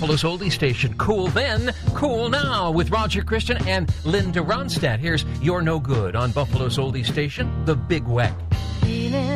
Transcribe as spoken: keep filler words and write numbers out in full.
Buffalo's oldie station. Cool then, cool now with Roger Christian and Linda Ronstadt. Here's You're No Good on Buffalo's oldie station, The Big Weck.